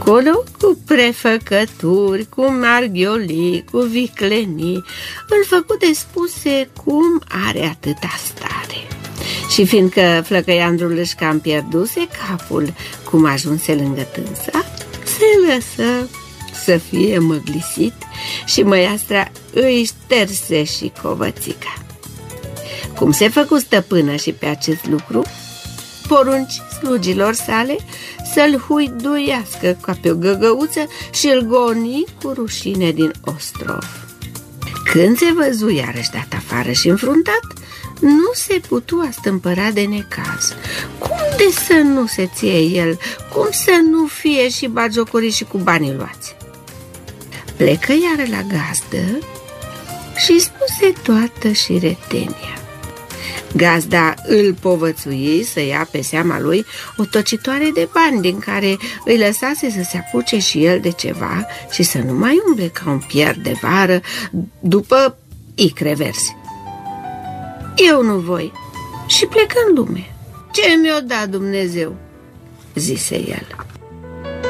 Acolo, cu prefăcături, cu marghiolii, cu viclenii, îl făcu de spuse cum are atâta stare. Și fiindcă flăcăiandrul își cam pierduse capul cum ajunse lângă tânsa, se lăsă să fie măglisit și măiastra îi șterse și covățica. Cum se făcu stăpână și pe acest lucru, porunci slugilor sale să-l huiduiască ca pe o găgăuță și îl goni cu rușine din ostrov. Când se văzu iarăși dat afară și înfruntat, nu se putu astâmpăra de necaz. Cum de să nu se ție el? Cum să nu fie și bagiocorit și cu banii luați? Plecă iară la gazdă și spuse toată și retenia. Gazda îl povățui să ia pe seama lui o tocitoare de bani din care îi lăsase să se apuce și el de ceva și să nu mai umble ca un pierd de vară după icre verzi. Eu nu voi și plec în lume. Ce mi-o dat Dumnezeu, zise el.